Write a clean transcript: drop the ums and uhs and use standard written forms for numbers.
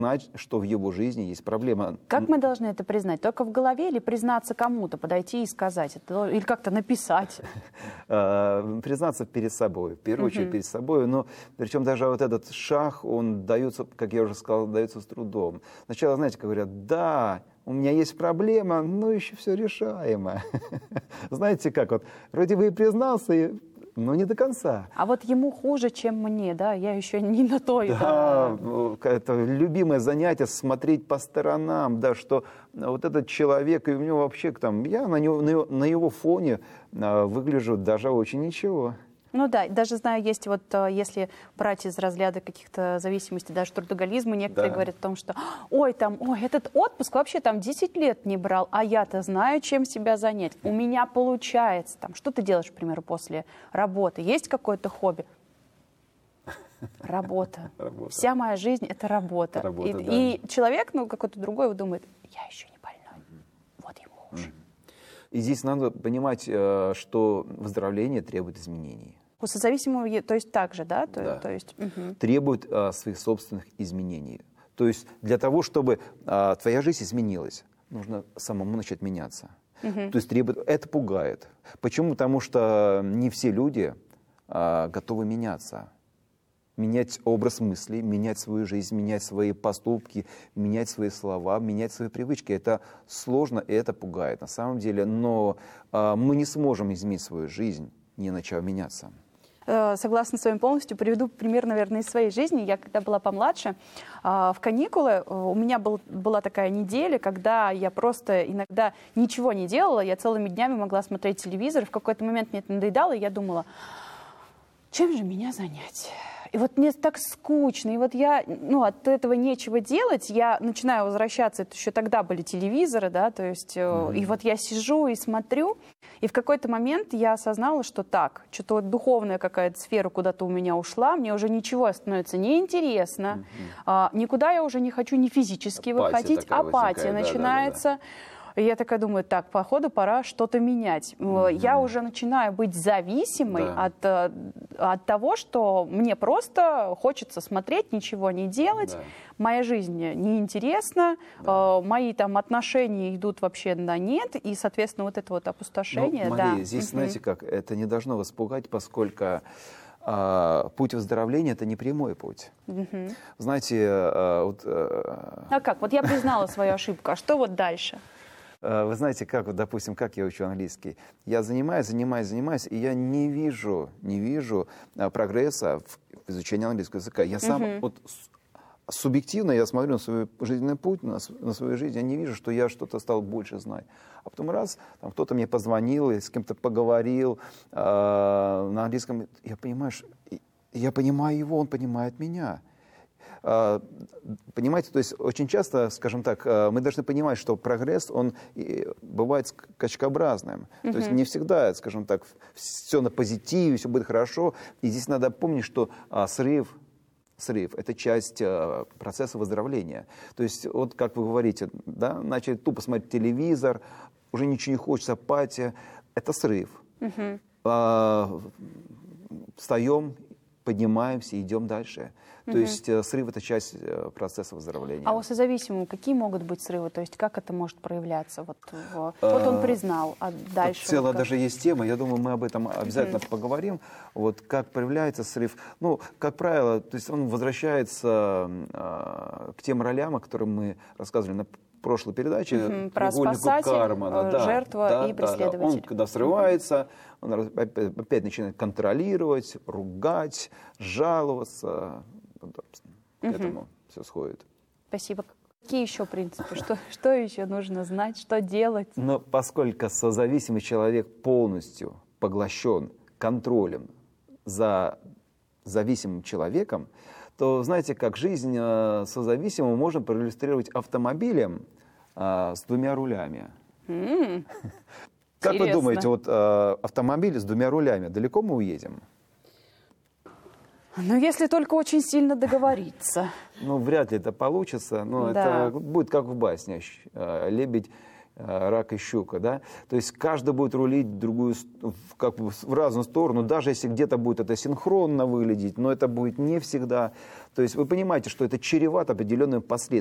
знать, что в его жизни есть проблема. Как мы должны это признать? Только в голове или признаться кому-то, подойти и сказать это? Или как-то написать? Признаться перед собой, в первую очередь перед собой. Но причем даже вот этот шаг, он дается, как я уже сказал, дается с трудом. Сначала, знаете, как говорят, да, у меня есть проблема, но еще все решаемо. Знаете, как вот, вроде бы и признался, но не до конца. А вот ему хуже, чем мне, да? Я еще не на той. Да, это любимое занятие, смотреть по сторонам, да, что вот этот человек, и у него вообще там, я на его фоне выгляжу даже очень ничего. Ну да, даже знаю, есть вот, если брать из разряда каких-то зависимостей, даже трудоголизма, некоторые говорят о том, что ой, этот отпуск вообще там 10 лет не брал, а я-то знаю, чем себя занять. У меня получается там. Что ты делаешь, к примеру, после работы? Есть какое-то хобби? Работа. Вся моя жизнь — это работа. И человек, ну, какой-то другой, думает, я еще не больной. Вот ему хуже. И здесь надо понимать, что выздоровление требует изменений. У созависимого, то есть так же, да? Да. То есть, требует своих собственных изменений. То есть для того, чтобы твоя жизнь изменилась, нужно самому начать меняться. То есть это пугает. Почему? Потому что не все люди готовы меняться. Менять образ мыслей, менять свою жизнь, менять свои поступки, менять свои слова, менять свои привычки. Это сложно и это пугает на самом деле. Но мы не сможем изменить свою жизнь, не начав меняться. Согласна с вами полностью. Приведу пример, наверное, из своей жизни. Я, когда была помладше, в каникулы у меня была такая неделя, когда я просто иногда ничего не делала. Я целыми днями могла смотреть телевизор. В какой-то момент мне это надоедало, и я думала, чем же меня занять? И вот мне так скучно, и вот я, от этого нечего делать, я начинаю возвращаться, это еще тогда были телевизоры, да, то есть, и вот я сижу и смотрю, и в какой-то момент я осознала, что так, что-то вот духовная какая-то сфера куда-то у меня ушла, мне уже ничего становится неинтересно, никуда я уже не хочу ни физически выходить, апатия начинается. И я такая думаю, так, походу пора что-то менять. Я уже начинаю быть зависимой от того, что мне просто хочется смотреть, ничего не делать. Моя жизнь неинтересна, мои там отношения идут вообще на нет, и, соответственно, вот это вот опустошение. Мария, здесь, знаете как, это не должно вас пугать, поскольку путь выздоровления — это не прямой путь. Знаете, А как? Вот я признала свою ошибку, а что вот дальше? Вы знаете, как, вот, допустим, как я учу английский. Я занимаюсь, и я не вижу прогресса в изучении английского языка. Я сам вот субъективно я смотрю на свой жизненный путь, на свою жизнь, я не вижу, что я что-то стал больше знать. А потом раз, там кто-то мне позвонил, с кем-то поговорил на английском, я понимаю его, он понимает меня. Понимаете, то есть очень часто, скажем так, мы должны понимать, что прогресс, он бывает скачкообразным. То есть не всегда, скажем так, все на позитиве, все будет хорошо. И здесь надо помнить, что срыв — это часть процесса выздоровления. То есть вот как вы говорите, да, начали тупо смотреть телевизор, уже ничего не хочется, апатия. Это срыв. Встаем, поднимаемся, идем дальше. То есть срыв — это часть процесса выздоровления. А у созависимого какие могут быть срывы? То есть как это может проявляться? Вот он признал, а дальше... Целая даже есть тема, я думаю, мы об этом обязательно поговорим. Вот как проявляется срыв. Ну, как правило, то есть он возвращается к тем ролям, о которых мы рассказывали на прошлой передаче. Про спасатель, жертва и преследователь. Он, когда срывается, он опять начинает контролировать, ругать, жаловаться. К этому все сходит. Спасибо. Какие еще принципы? Что еще нужно знать? Что делать? Но поскольку созависимый человек полностью поглощен контролем за зависимым человеком, то, знаете, как жизнь созависимого можно проиллюстрировать автомобилем с двумя рулями. Как вы думаете, вот автомобиль с двумя рулями, далеко мы уедем? Ну, если только очень сильно договориться. Ну, вряд ли это получится, но это будет как в басне. Лебедь рак и щука, да? То есть каждый будет рулить как бы в разную сторону, даже если где-то будет это синхронно выглядеть, но это будет не всегда. То есть вы понимаете, что это чревато определенными последствиями.